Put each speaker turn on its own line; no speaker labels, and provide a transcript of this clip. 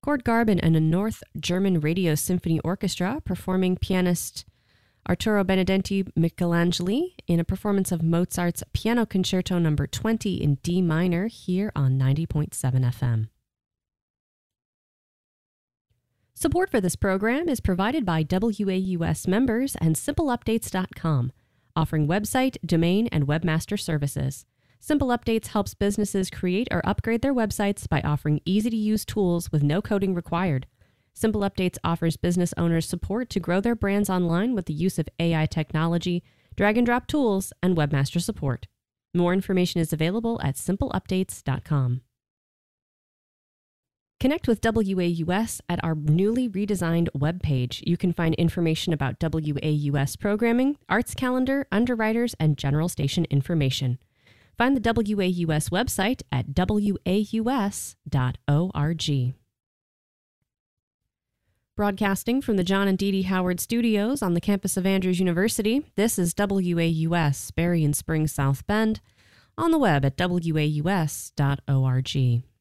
Gord Garbin and a North German Radio Symphony Orchestra performing pianist Arturo Benedetti Michelangeli in a performance of Mozart's Piano Concerto No. 20 in D minor here on 90.7 FM. Support for this program is provided by WAUS members and SimpleUpdates.com, offering website, domain, and webmaster services. Simple Updates helps businesses create or upgrade their websites by offering easy-to-use tools with no coding required. Simple Updates offers business owners support to grow their brands online with the use of AI technology, drag-and-drop tools, and webmaster support. More information is available at SimpleUpdates.com. Connect with WAUS at our newly redesigned webpage. You can find information about WAUS programming, arts calendar, underwriters, and general station information. Find the WAUS website at waus.org. Broadcasting from the John and Dee Dee Howard Studios on the campus of Andrews University, this is WAUS, Berry and Spring, South Bend, on the web at waus.org.